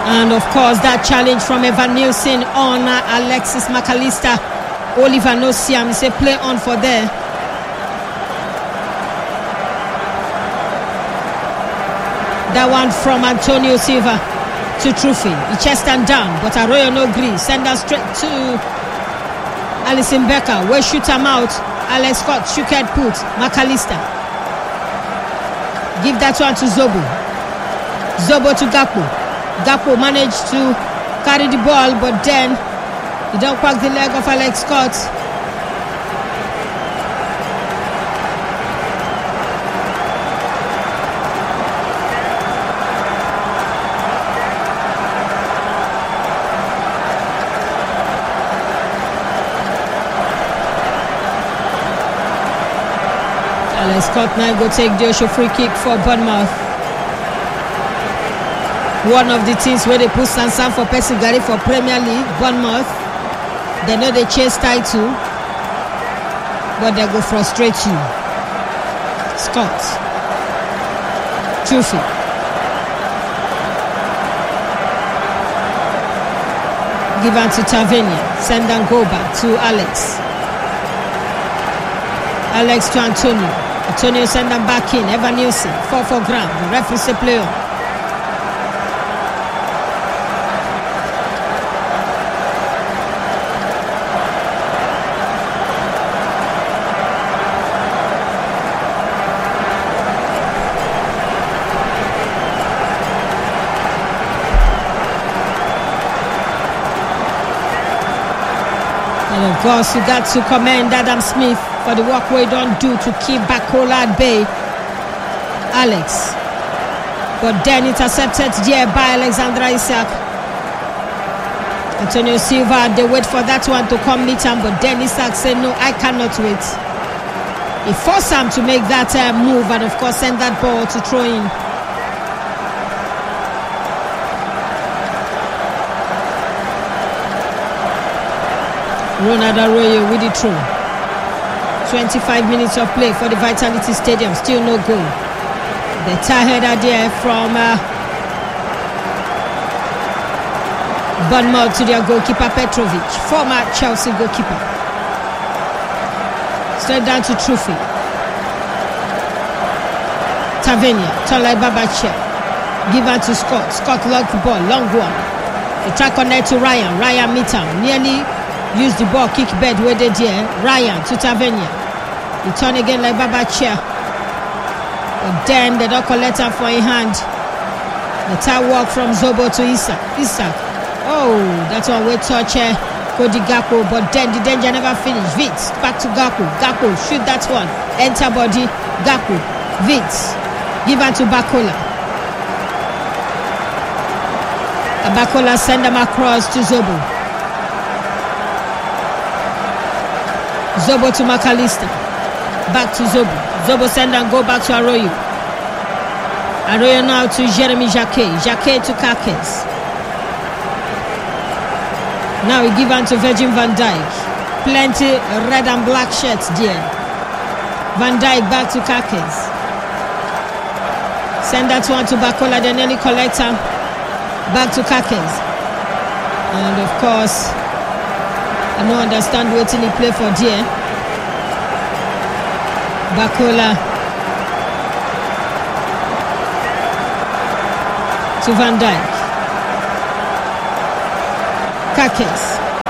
And of course, that challenge from Evan Nielsen on Alexis McAllister. Oliver Nosiam is a play on for there. That one from Antonio Silva to Trufi. He chest and down, but Arroyo no gree. Send her straight to Alison Becker. Where shoot him out. Alex Scott, shook head put. McAllister. Give that one to Zobo. Zobo to Gakpo. Gakpo managed to carry the ball, but then he don't crack the leg of Alex Scott. Alex Scott now go take the free kick for Bournemouth. One of the teams where they put Sansan for Pessigari for Premier League, Bournemouth. They know they chase title, but they go frustrate you. Scott. Trufi. Give on to Tavernier. Send and go back to Alex. Alex to Antonio. Antonio send them back in. Evan Nielsen. 4 for ground. The referee say play on. And of course, you got to commend Adam Smith for the work we don't do to keep Bakola at bay. Alex. But then intercepted here by Alexandra Isak. Antonio Silva, they wait for that one to come meet him, but then Isak said, no, I cannot wait. He forced him to make that move and of course send that ball to throw in. Ronald Arroyo with the throw. 25 minutes of play for the Vitality Stadium. Still no goal. The header there from Bournemouth to their goalkeeper Petrovic, former Chelsea goalkeeper. Straight down to Trufi. Tavernier, Tolai Babachia. Give on to Scott. Scott locked the ball. Long one. The track connect to Ryan. Ryan meet him. Nearly use the ball, kick bed where they there. Ryan to Tavernier. He turn again like Babachia. But then they don't collect him for a hand. The tie walk from Zobo to Isak. Isak. Oh, that's one way touch Cody Gakpo. But then the danger never finished. Vitz back to Gakpo. Gakpo shoot that one. Enter body. Gakpo. Vitz. Give on to Bakola. Bakola send them across to Zobo. Zobo to McAllister. Back to Zobo. Zobo send and go back to Arroyo. Arroyo now to Jeremy Jacquet. Jacquet to Kakes. Now we give on to Virgin van Dijk. Plenty red and black shirts there. Van Dijk back to Kakes. Send that one to Bakola. Then nearly collector. Back to Kakes. And of course, I don't understand what he play for there. Bakola to Van Dijk. Kakes.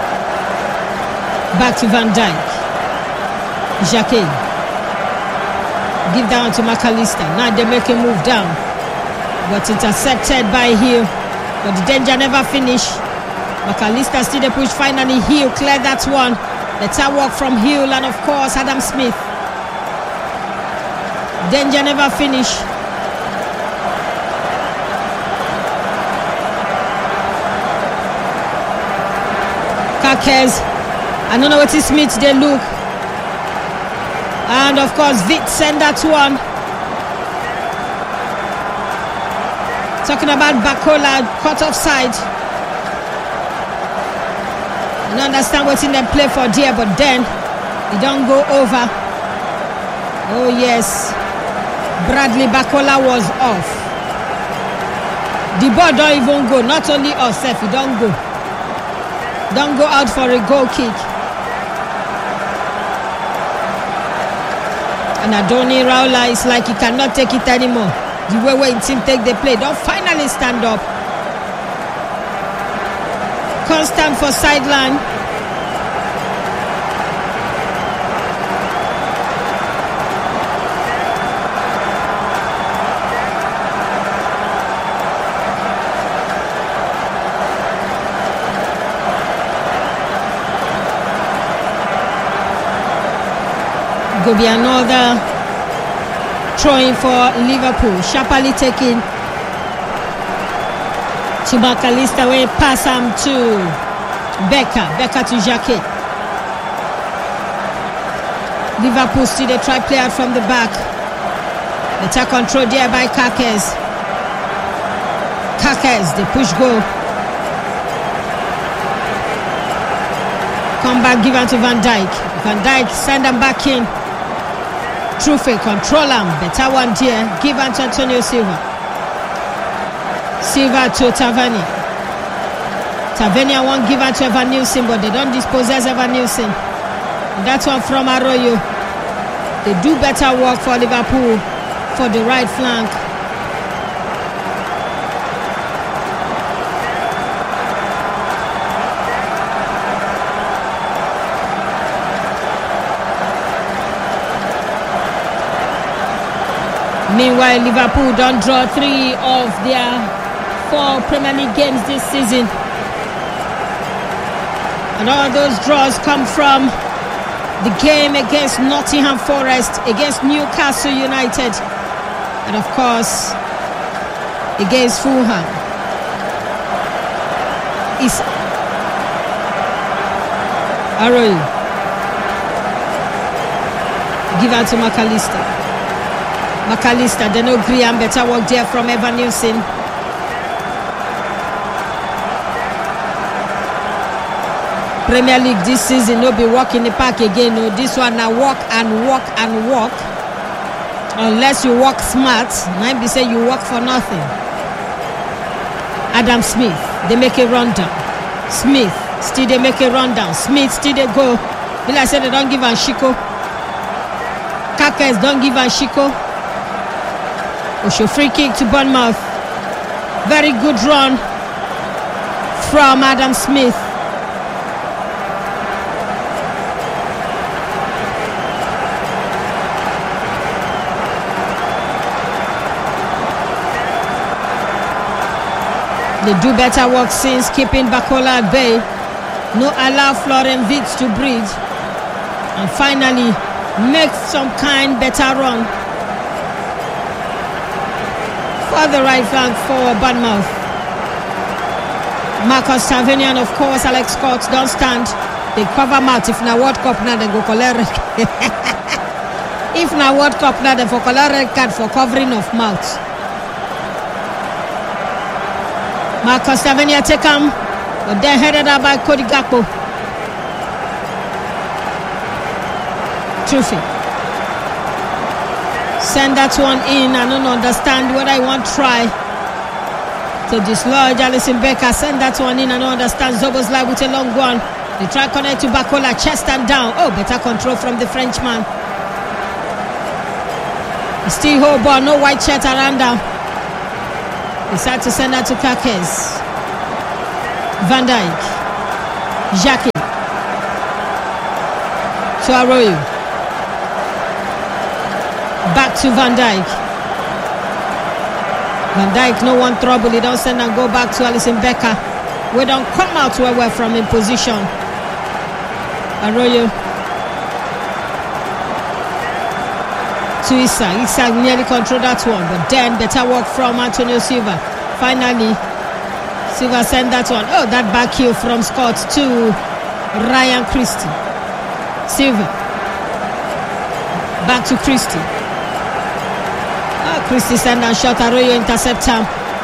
Back to Van Dijk. Jacquet. Give down to McAllister. Now they make a move down. But intercepted by Hill. But the danger never finished. McAllister still the push. Finally Hill cleared that one. The tie walk from Hill and of course Adam Smith. Danger never finished. Kakes. I don't know what is Smith they look. And of course Vitz send that one. Talking about Bakola cut offside. I don't understand what's in them play for there, but then he don't go over. Oh yes. Bradley Bakola was off. The ball don't even go. Not only us, if you don't go. Don't go out for a goal kick. And Adoni Raula is like he cannot take it anymore. The way his team take the play. Don't finally stand up. Constant for sideline. Will be another throwing for Liverpool. Sharply taken to McAllister. We pass him to Becker to Jacquet. Liverpool still they try play out from the back. The attack control there by Kakes. The push goal. Come back, give on to Van Dijk. Van Dijk send them back in. Trufe, control him. Better one here. Give on to Antonio Silva. Silva to Tavernier. Tavernier won't give on to Evan Nielsen, but they don't dispossess Evan Nielsen. That one from Arroyo. They do better work for Liverpool for the right flank. Meanwhile, Liverpool don't draw 3 of their 4 Premier League games this season. And all those draws come from the game against Nottingham Forest, against Newcastle United, and of course, against Fulham. It's Arroyo. Give out to McAllister. They no agree and better work there from Evan Nielsen. Premier League this season no be walk in the park again. No, this one now walk and walk and walk. Unless you walk smart, might be say you walk for nothing. Adam Smith, they make a rundown. Smith, still they make a rundown. Smith, still they go. Like I said, they don't give a Shiko. Kakes don't give a Shiko. Osho free kick to Bournemouth. Very good run from Adam Smith. They do better work since keeping Bakola at bay. No allow Florian Wirtz to breathe. And finally make some kind better run for the right flank for Bournemouth. Marcus Tavernier and of course Alex Scott don't stand. They cover mouth. If na World Cup now they go collect. If na World Cup now they for collect red card for covering of mouth. Marcus Tavernier take him, but then headed up by Cody Gakpo. Trufe. Send that one in. I don't understand what I want to try to dislodge Alisson Becker. Send that one in. I don't understand. Szoboszlai with a long one. They try connect to Bakola. Chest and down. Oh, better control from the Frenchman. Still hold ball. No white shirt around them. Decide to send that to Kakes. Van Dijk. Jacquet. To Arroyo. Back to Van Dijk. Van Dijk no one trouble. He don't send and go back to Alisson Becker. We don't come out where we're from in position. Arroyo to Isak. Isak nearly controlled that one, but then better work from Antonio Silva. Finally Silva sent that one. Oh, that back heel from Scott to Ryan Christie. Silva back to Christie. Christie send and shot. Arroyo intercept him.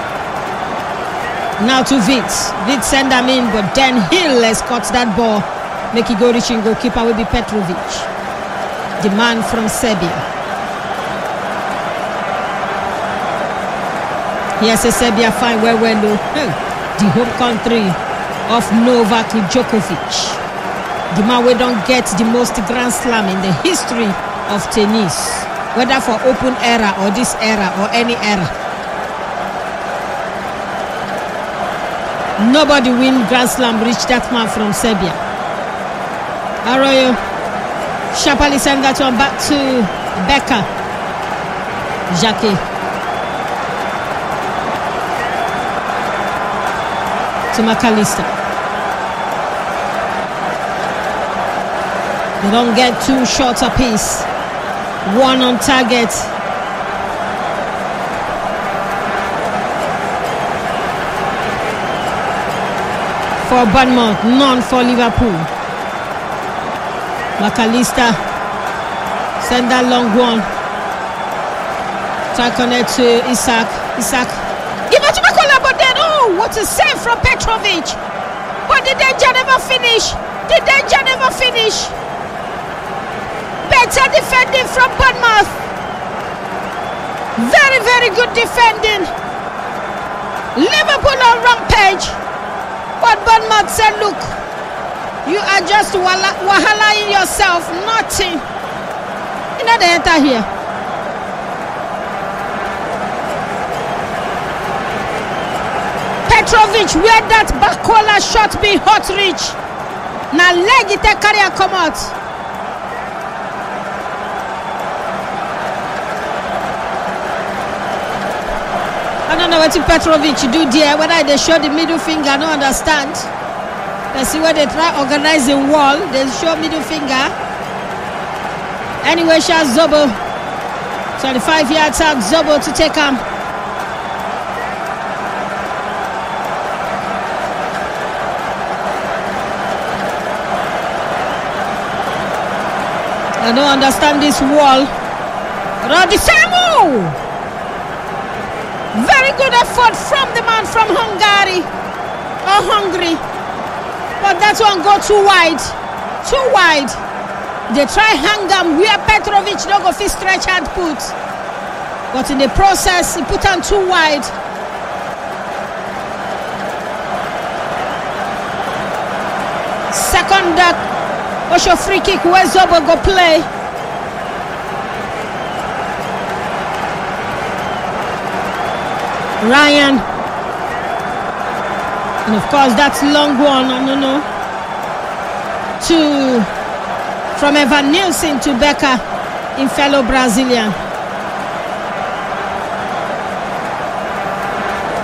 Now to Wirtz. Wirtz send him in, but then Hill escorts that ball. Make it go reaching goalkeeper will be Petrovic, the man from Serbia. Yes, Serbia fine well. The home country of Novak Djokovic. The man we don't get the most Grand Slam in the history of tennis, whether for open era or this era or any era. Nobody win Grand Slam reach that man from Serbia. Arroyo sharply send that one back to Becker. Jackie to McAllister. They don't get two shots apiece. One on target. For Bournemouth, none for Liverpool. McAllister send that long one. Try connect to Isak. Give it to Makola, but then what a save from Petrovic. But the danger never finish. Better defending from Bournemouth. Very, very good defending. Liverpool on rampage. But Bournemouth said, look, you are just wahalaing yourself. Nothing. You know they enter here. Petrovic, where that Bakola shot be hot reach. Now leg it a carrier come out. I don't know what Petrovic do there, whether they show the middle finger, I don't understand. Let's see where they try organizing wall, they show middle finger. Anyway, shot Zobo. 25 yards out, Zobo to take him. I don't understand this wall. Radisamu! Very good effort from the man from Hungary. Hungary. But that one go too wide. They try hang him where Petrovic don't go fit stretch hand put. But in the process, he put on too wide. Second that Osho free kick where Zobo go play. Ryan. And of course that's long one. No. From Evan Nielsen to Becker in fellow Brazilian.